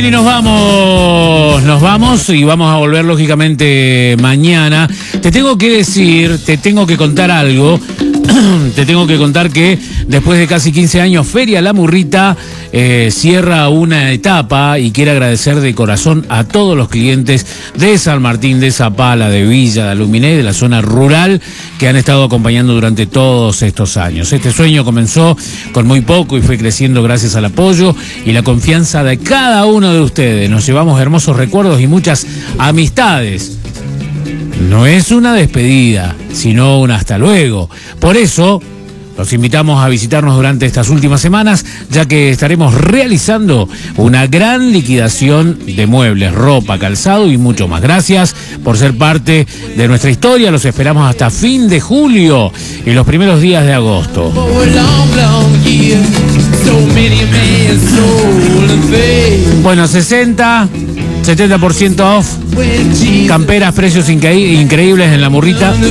bien, y nos vamos y vamos a volver lógicamente mañana. Te tengo que decir, te tengo que contar algo. Te tengo que contar que después de casi 15 años, Feria La Murrita cierra una etapa y quiere agradecer de corazón a todos los clientes de San Martín, de Zapala, de Villa, de Aluminé, de la zona rural, que han estado acompañando durante todos estos años. Este sueño comenzó con muy poco y fue creciendo gracias al apoyo y la confianza de cada uno de ustedes. Nos llevamos hermosos recuerdos y muchas amistades. No es una despedida, sino un hasta luego. Por eso, los invitamos a visitarnos durante estas últimas semanas, ya que estaremos realizando una gran liquidación de muebles, ropa, calzado y mucho más. Gracias por ser parte de nuestra historia. Los esperamos hasta fin de julio y los primeros días de agosto. Bueno, 70% off. Camperas, precios increíbles en La Murrita.